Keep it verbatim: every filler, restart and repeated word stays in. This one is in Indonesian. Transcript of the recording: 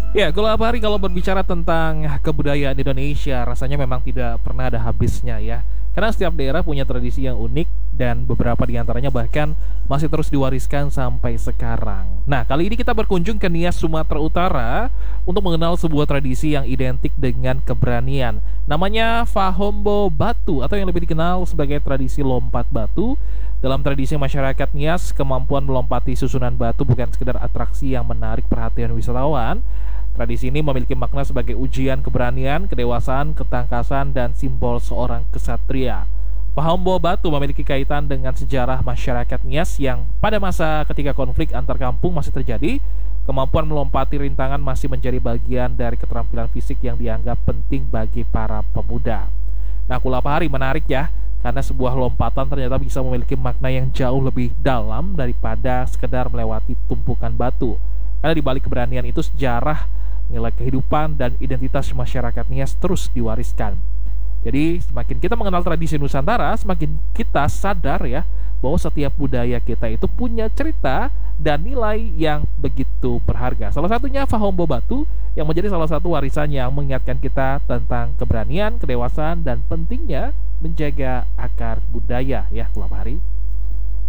Ya, kalau apa hari kalau berbicara tentang kebudayaan Indonesia, rasanya memang tidak pernah ada habisnya ya. Karena setiap daerah punya tradisi yang unik dan beberapa di antaranya bahkan masih terus diwariskan sampai sekarang. Nah, kali ini kita berkunjung ke Nias, Sumatera Utara untuk mengenal sebuah tradisi yang identik dengan keberanian. Namanya Fahombo Batu atau yang lebih dikenal sebagai tradisi lompat batu. Dalam tradisi masyarakat Nias, kemampuan melompati susunan batu bukan sekedar atraksi yang menarik perhatian wisatawan. Tradisi ini memiliki makna sebagai ujian keberanian, kedewasaan, ketangkasan, dan simbol seorang kesatria. Pahambo Batu memiliki kaitan dengan sejarah masyarakat Nias yang pada masa ketika konflik antar kampung masih terjadi, kemampuan melompati rintangan masih menjadi bagian dari keterampilan fisik yang dianggap penting bagi para pemuda. Nah, Kulapahari menarik ya, karena sebuah lompatan ternyata bisa memiliki makna yang jauh lebih dalam daripada sekedar melewati tumpukan batu. Karena di balik keberanian itu sejarah, nilai kehidupan, dan identitas masyarakat Nias terus diwariskan. Jadi semakin kita mengenal tradisi Nusantara, semakin kita sadar ya bahwa setiap budaya kita itu punya cerita dan nilai yang begitu berharga. Salah satunya Fahombo Batu yang menjadi salah satu warisan yang mengingatkan kita tentang keberanian, kedewasaan, dan pentingnya menjaga akar budaya ya, Kulapahari.